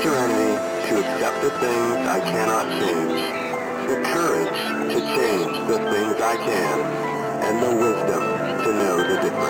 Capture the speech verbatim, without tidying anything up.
serenity to accept the things I cannot change, the courage to change the things I can, and the wisdom